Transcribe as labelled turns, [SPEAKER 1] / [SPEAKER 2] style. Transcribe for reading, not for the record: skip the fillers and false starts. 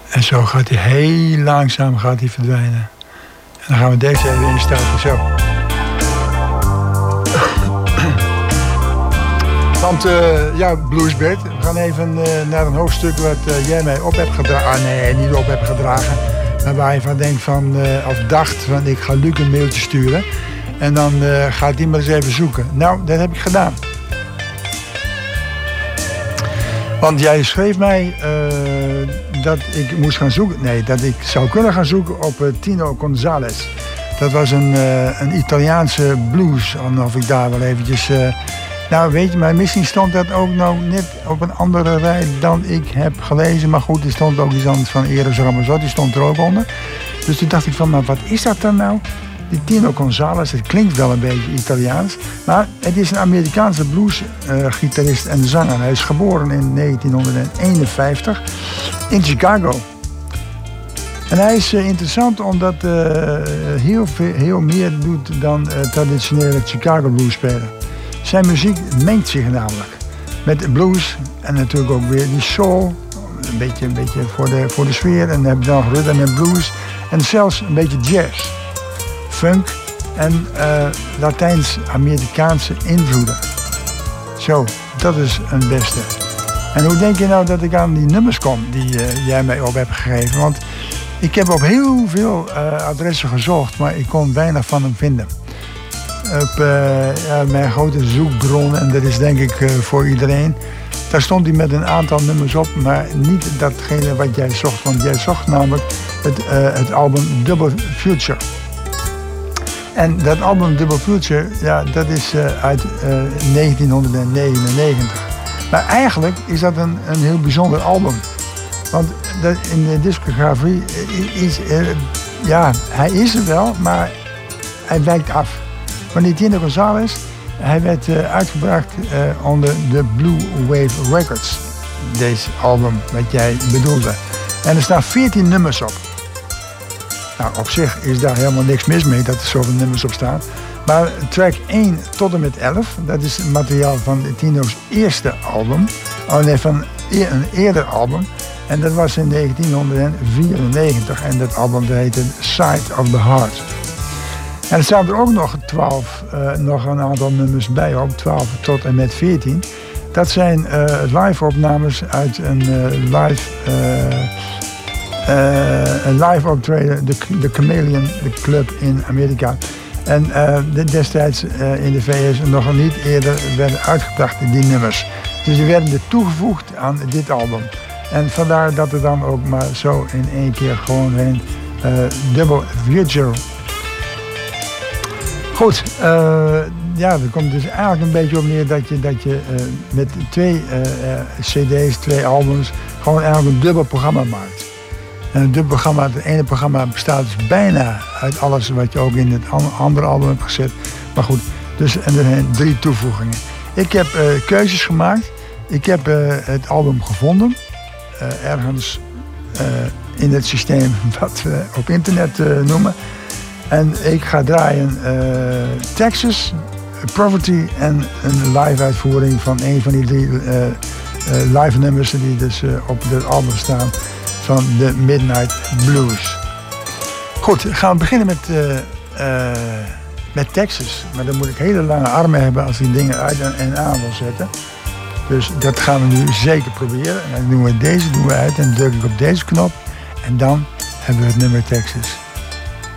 [SPEAKER 1] En zo gaat hij heel langzaam verdwijnen. En dan gaan we deze even instarten, zo. Want ja, Bluesbird, we gaan even naar een hoofdstuk wat jij mij op hebt gedragen. Nee, niet op hebt gedragen. Maar waar je van denkt van, of dacht van ik ga Luc een mailtje sturen. En dan gaat hij maar eens even zoeken. Nou, dat heb ik gedaan. Want jij schreef mij dat ik moest gaan zoeken. Nee, dat ik zou kunnen gaan zoeken op Tino Gonzalez. Dat was een Italiaanse blues. Of ik daar wel eventjes... nou weet je, maar misschien stond dat ook nou net op een andere rij dan ik heb gelezen. Maar goed, er stond ook iets anders van Eros Ramazzotti, stond er ook onder. Dus toen dacht ik van, maar wat is dat dan nou? Die Tino Gonzalez, het klinkt wel een beetje Italiaans. Maar het is een Amerikaanse bluesgitarist en zanger. Hij is geboren in 1951 in Chicago. En hij is interessant omdat heel meer doet dan traditionele Chicago blues spelen. Zijn muziek mengt zich namelijk met blues en natuurlijk ook weer die soul. Een beetje voor de sfeer. En dan heb je dan rhythm en blues. En zelfs een beetje jazz. Funk en Latijns-Amerikaanse invloeden. Zo, dat is een beste. En hoe denk je nou dat ik aan die nummers kom die jij mij op hebt gegeven? Want ik heb op heel veel adressen gezocht, maar ik kon weinig van hem vinden. Op mijn grote zoekbron, en dat is denk ik voor iedereen. Daar stond hij met een aantal nummers op, maar niet datgene wat jij zocht. Want jij zocht namelijk het album Double Future. En dat album Double Future, ja, dat is uit 1999. Maar eigenlijk is dat een heel bijzonder album. Want in de discografie is... ja, hij is er wel, maar hij wijkt af. Maar die Tino Gonzalez, hij werd uitgebracht onder de Blue Wave Records. Deze album, wat jij bedoelde. En er staan 14 nummers op. Nou, op zich is daar helemaal niks mis mee dat er zoveel nummers op staan. Maar track 1 tot en met 11, dat is het materiaal van Tino's eerste album. Oh nee, van een eerder album. En dat was in 1994. En dat album dat heette Side of the Heart. En er staan er ook nog een aantal nummers bij op, 12 tot en met 14. Dat zijn live opnames uit een live optreden, de Chameleon Club in Amerika. En destijds in de VS nog niet eerder werden uitgebracht die nummers. Dus die werden er toegevoegd aan dit album. En vandaar dat er dan ook maar zo in één keer gewoon een Double Future. Goed, ja, er komt dus eigenlijk een beetje op neer dat je met 2 cd's, 2 albums, gewoon eigenlijk een dubbel programma maakt. En een dubbel programma, het ene programma bestaat dus bijna uit alles wat je ook in het andere album hebt gezet. Maar goed, dus en er zijn 3 toevoegingen. Ik heb keuzes gemaakt. Ik heb het album gevonden. Ergens in het systeem wat we op internet noemen. En ik ga draaien Texas, Poverty en een live uitvoering van een van die 3 live nummers die dus op het album staan van de Midnight Blues. Goed, gaan we beginnen met Texas. Maar dan moet ik hele lange armen hebben als die dingen uit en aan wil zetten. Dus dat gaan we nu zeker proberen. En dan doen we deze uit en druk ik op deze knop. En dan hebben we het nummer Texas.